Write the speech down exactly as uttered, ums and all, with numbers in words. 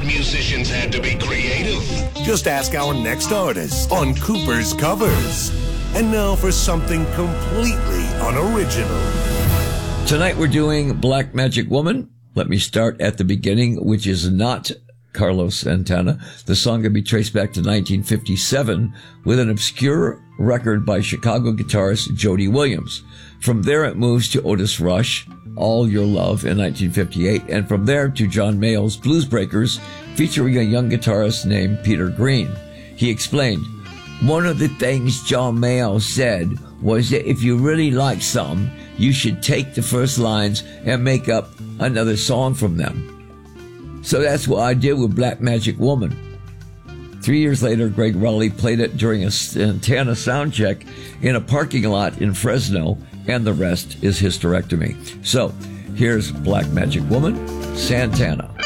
said musicians had to be creative. Just ask our next artist on Cooper's Covers. And now for something completely unoriginal. Tonight we're doing Black Magic Woman. Let me start at the beginning, which is not Carlos Santana. The song can be traced back to nineteen fifty-seven with an obscure record by Chicago guitarist Jody Williams. From there it moves to Otis Rush, All Your Love in nineteen fifty-eight, and from there to John Mayall's Blues Breakers, featuring a young guitarist named Peter Green. He explained, "One of the things John Mayall said was that if you really like something, you should take the first lines and make up another song from them. So that's what I did with Black Magic Woman." Three years later, Greg Rowley played it during a Santana sound check in a parking lot in Fresno, and the rest is hysterectomy. So here's Black Magic Woman, Santana.